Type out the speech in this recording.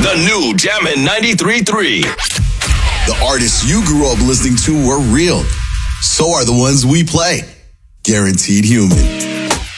The new Jammin' 93.3. The artists you grew up listening to were real. So are the ones we play. Guaranteed Human.